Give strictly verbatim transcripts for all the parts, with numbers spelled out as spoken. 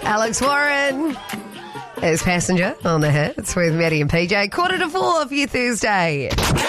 Alex Warren is Passenger on the Hits with Maddie and P J. Quarter to four for your Thursday.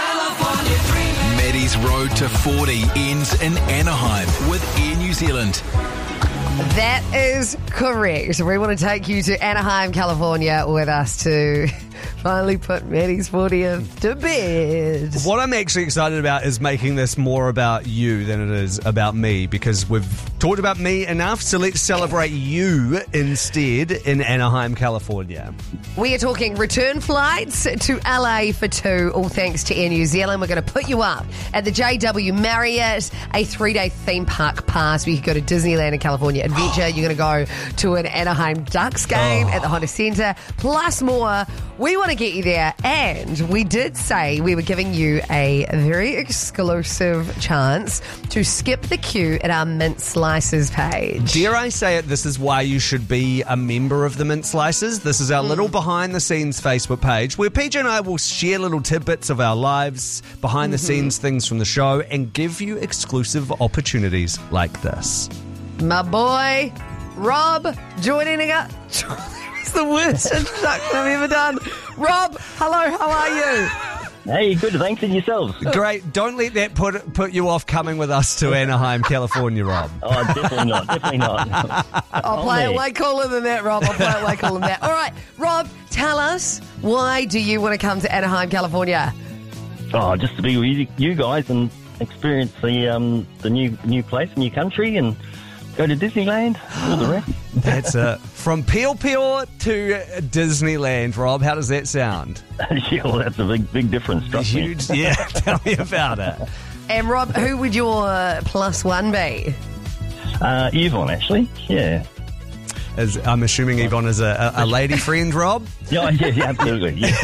Maddie's Road to forty ends in Anaheim with Air New Zealand. That is correct. We want to take you to Anaheim, California with us to finally put Maddie's fortieth to bed. What I'm actually excited about is making this more about you than it is about me, because we've talked about me enough, so let's celebrate you instead in Anaheim, California. We are talking return flights to L A for two, all thanks to Air New Zealand. We're going to put you up at the J W Marriott, a three-day theme park pass where you can go to Disneyland in California Adventure. You're going to go to an Anaheim Ducks game oh. at the Honda Center, plus more. We want to get you there, and we did say we were giving you a very exclusive chance to skip the queue at our Mint Slices page. Dare I say it, this is why you should be a member of the Mint Slices. This is our mm. little behind-the-scenes Facebook page where P J and I will share little tidbits of our lives, behind-the-scenes mm-hmm. things from the show, and give you exclusive opportunities like this. My boy, Rob, joining us. It's the worst introduction I've ever done. Rob, hello, how are you? Hey, good, thanks, and yourselves? Great. Don't let that put put you off coming with us to Anaheim, California, Rob. Oh, definitely not, definitely not. I'll play it way cooler than that, Rob. I'll play it way cooler than that. All right, Rob, tell us, why do you want to come to Anaheim, California? Oh, just to be with you, you guys and experience the um the new new place, new country, and go to Disneyland, all the rest. That's it. From Peel Peel to Disneyland, Rob. How does that sound? Yeah, well, that's a big, big difference, trust Huge, me. Yeah, tell me about it. And Rob, who would your plus one be? Uh, Yvonne, actually. Yeah. As I'm assuming Yvonne is a, a, a lady friend, Rob? Yeah, yeah, yeah, absolutely. Yeah.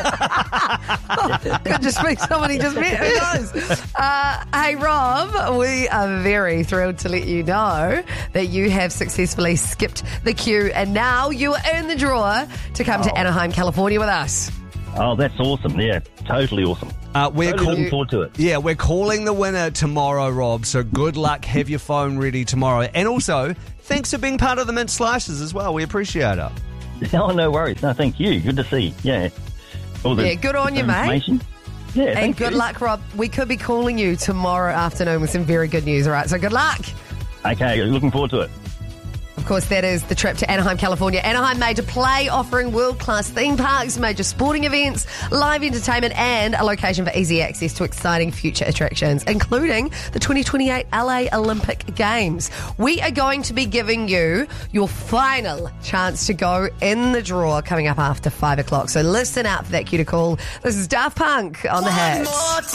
Could just be somebody just met. Who knows? Uh, hey, Rob, we are very thrilled to let you know that you have successfully skipped the queue, and now you are in the draw to come oh. to Anaheim, California with us. Oh, that's awesome. Yeah, totally awesome. Uh, we're totally call- looking forward to it. Yeah, we're calling the winner tomorrow, Rob, so good luck. Have your phone ready tomorrow. And also, thanks for being part of the Mint Slices as well. We appreciate it. Oh, no worries. No, thank you. Good to see. Yeah. All the yeah, good on you, mate. Yeah, and good you. luck, Rob. We could be calling you tomorrow afternoon with some very good news, all right? So good luck. Okay, looking forward to it. Of course, that is the trip to Anaheim, California. Anaheim Made to Play, offering world-class theme parks, major sporting events, live entertainment, and a location for easy access to exciting future attractions, including the twenty twenty-eight L A Olympic Games. We are going to be giving you your final chance to go in the draw coming up after five o'clock. So listen out for that cue to call. This is Daft Punk on the Hits.